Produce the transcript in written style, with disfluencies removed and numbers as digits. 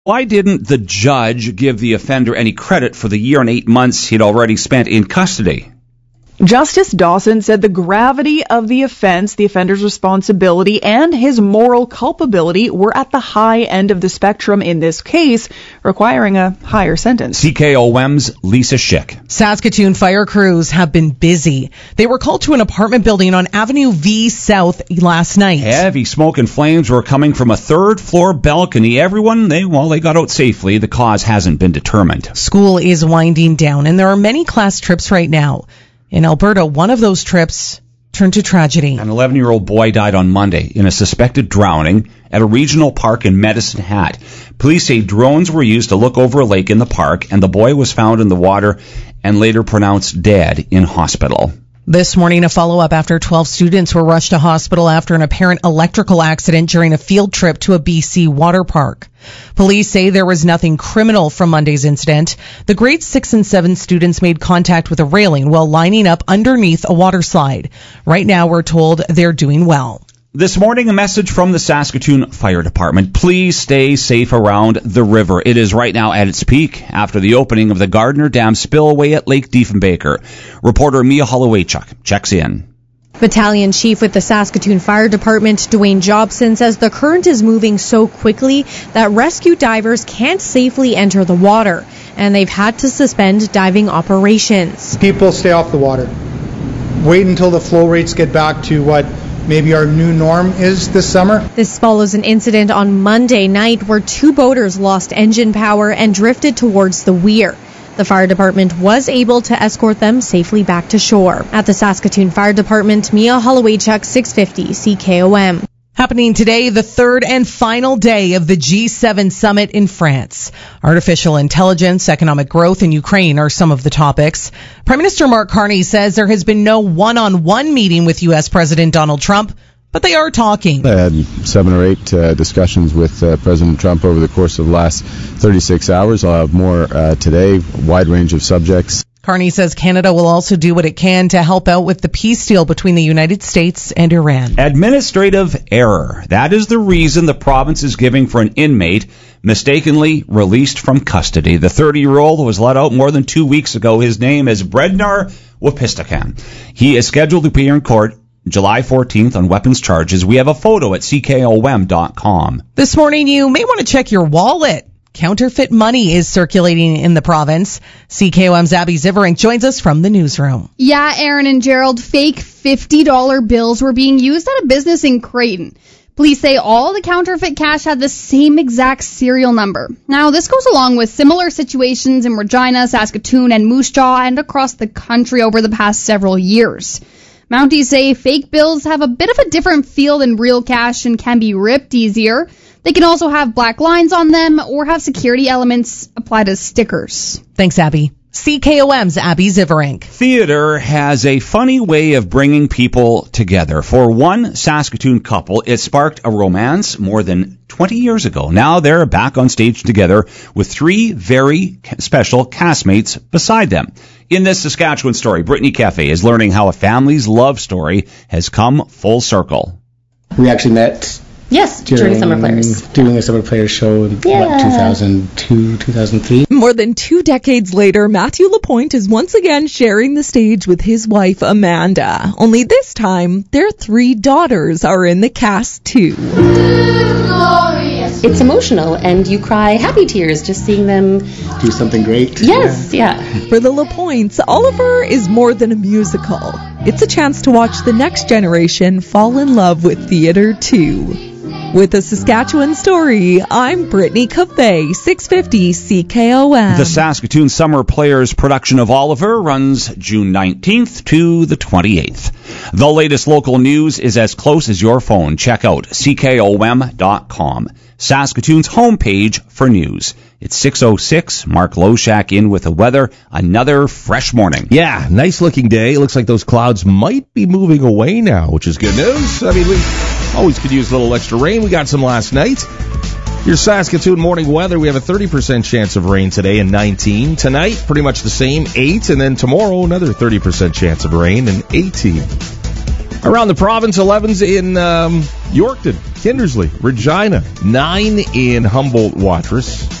Why didn't the judge give the offender any credit for the year and 8 months he'd already spent in custody? Justice Dawson said the gravity of the offense, the offender's responsibility, and his moral culpability were at the high end of the spectrum in this case, requiring a higher sentence. CKOM's Lisa Schick. Saskatoon fire crews have been busy. They were called to an apartment building on Avenue V South last night. Heavy smoke and flames were coming from a third-floor balcony. Everyone, they got out safely. The cause hasn't been determined. School is winding down, and there are many class trips right now. In Alberta, one of those trips turned to tragedy. An 11-year-old boy died on Monday in a suspected drowning at a regional park in Medicine Hat. Police say drones were used to look over a lake in the park, and the boy was found in the water and later pronounced dead in hospital. This morning, a follow-up after 12 students were rushed to hospital after an apparent electrical accident during a field trip to a BC water park. Police say there was nothing criminal from Monday's incident. The grades 6 and 7 students made contact with a railing while lining up underneath a water slide. Right now, we're told they're doing well. This morning, a message from the Saskatoon Fire Department. Please stay safe around the river. It is right now at its peak after the opening of the Gardner Dam spillway at Lake Diefenbaker. Reporter Mia Hollowaychuk checks in. Battalion Chief with the Saskatoon Fire Department, Dwayne Jobson, says the current is moving so quickly that rescue divers can't safely enter the water, and they've had to suspend diving operations. People stay off the water. Wait until the flow rates get back to what maybe our new norm is this summer. This follows an incident on Monday night where 2 boaters lost engine power and drifted towards the weir. The fire department was able to escort them safely back to shore. At the Saskatoon Fire Department, Mia Hollowaychuk, 650 CKOM. Happening today, the third and final day of the G7 summit in France. Artificial intelligence, economic growth, and Ukraine are some of the topics. Prime Minister Mark Carney says there has been no one-on-one meeting with U.S. President Donald Trump, but they are talking. I had 7 or 8 discussions with President Trump over the course of the last 36 hours. I'll have more today, a wide range of subjects. Carney says Canada will also do what it can to help out with the peace deal between the United States and Iran. Administrative error. That is the reason the province is giving for an inmate mistakenly released from custody. The 30-year-old was let out more than 2 weeks ago. His name is Brednar Wapistakan. He is scheduled to appear in court July 14th on weapons charges. We have a photo at CKOM.com. This morning, you may want to check your wallet. Counterfeit money is circulating in the province. CKOM's Abby Ziverink joins us from the newsroom. Yeah, Aaron and Gerald, fake $50 bills were being used at a business in Creighton. Police say all the counterfeit cash had the same exact serial number. Now, this goes along with similar situations in Regina, Saskatoon, and Moose Jaw, and across the country over the past several years. Mounties say fake bills have a bit of a different feel than real cash and can be ripped easier. They can also have black lines on them or have security elements applied as stickers. Thanks, Abby. CKOM's Abby Ziverink. Theater has a funny way of bringing people together. For one Saskatoon couple, it sparked a romance more than 20 years ago. Now they're back on stage together with 3 very special castmates beside them. In this Saskatchewan story, Brittany Cafe is learning how a family's love story has come full circle. We actually met during Summer Players. Doing a Summer Players show in 2002, 2003. More than 2 decades later, Matthew Lapointe is once again sharing the stage with his wife, Amanda. Only this time, their 3 daughters are in the cast too. It's emotional, and you cry happy tears just seeing them do something great. Yes, yeah. For the Lapointes, Oliver is more than a musical. It's a chance to watch the next generation fall in love with theater too. With a Saskatchewan story, I'm Brittany Cafe, 650 CKOM. The Saskatoon Summer Players production of Oliver runs June 19th to the 28th. The latest local news is as close as your phone. Check out CKOM.com, Saskatoon's homepage for news. It's 6:06. Mark Loshak in with the weather. Another fresh morning. Yeah, nice looking day. It looks like those clouds might be moving away now, which is good news. I mean, we always could use a little extra rain. We got some last night. Your Saskatoon morning weather, we have a 30% chance of rain today and 19. Tonight, pretty much the same, 8. And then tomorrow, another 30% chance of rain and 18. Around the province, 11s in Yorkton, Kindersley, Regina, 9 in Humboldt, Watrous.